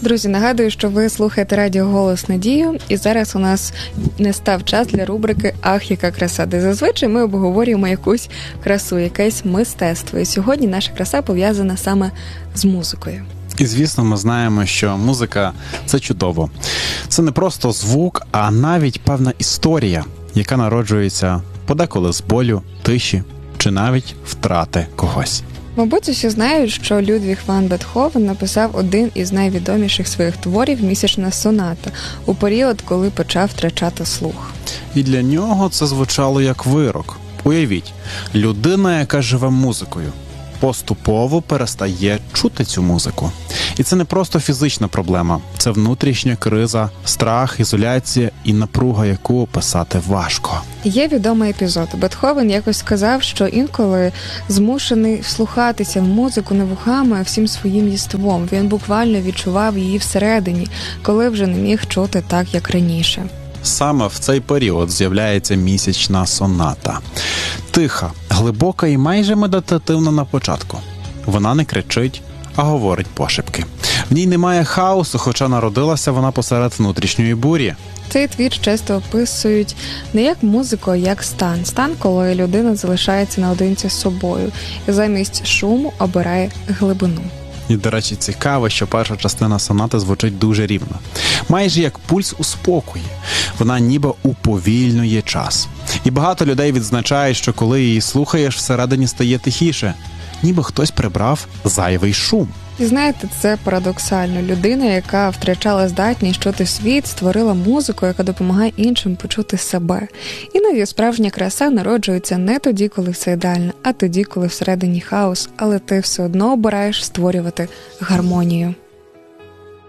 Друзі, нагадую, що ви слухаєте радіо «Голос Надію», і зараз у нас настав час для рубрики «Ах, яка краса», де зазвичай ми обговорюємо якусь красу, якесь мистецтво. І сьогодні наша краса пов'язана саме з музикою. І, звісно, ми знаємо, що музика – це чудово. Це не просто звук, а навіть певна історія, яка народжується подеколи з болю, тиші чи навіть втрати когось. Мабуть, усі знають, що Людвіг ван Бетховен написав один із найвідоміших своїх творів «Місячна соната» у період, коли почав втрачати слух. І для нього це звучало як вирок. Уявіть, людина, яка живе музикою, поступово перестає чути цю музику. І це не просто фізична проблема, це внутрішня криза, страх, ізоляція і напруга, яку описати важко. Є відомий епізод. Бетховен якось сказав, що інколи змушений вслухатися в музику не вухами, а всім своїм єством. Він буквально відчував її всередині, коли вже не міг чути так, як раніше. Саме в цей період з'являється «Місячна соната». Тиха, глибока і майже медитативна на початку. Вона не кричить, а говорить пошепки. В ній немає хаосу, хоча народилася вона посеред внутрішньої бурі. Цей твір часто описують не як музику, а як стан. Стан, коли людина залишається наодинці з собою і замість шуму обирає глибину. І, до речі, цікаво, що перша частина сонати звучить дуже рівно. Майже як пульс у спокої. Вона ніби уповільнює час. І багато людей відзначають, що коли її слухаєш, всередині стає тихіше. Ніби хтось прибрав зайвий шум. І знаєте, це парадоксально. Людина, яка втрачала здатність чути світ, створила музику, яка допомагає іншим почути себе. Іноді справжня краса народжується не тоді, коли все ідеально, а тоді, коли всередині хаос, але ти все одно обираєш створювати гармонію.